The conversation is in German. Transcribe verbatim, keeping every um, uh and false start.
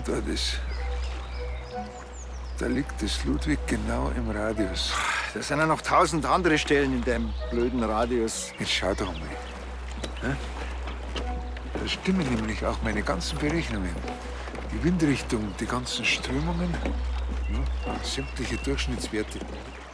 dort ist. Da liegt das Ludwig genau im Radius. Da sind ja noch tausend andere Stellen in dem blöden Radius. Jetzt schau doch mal. Ja? Da stimmen nämlich auch meine ganzen Berechnungen. Die Windrichtung, die ganzen Strömungen, ja, sämtliche Durchschnittswerte.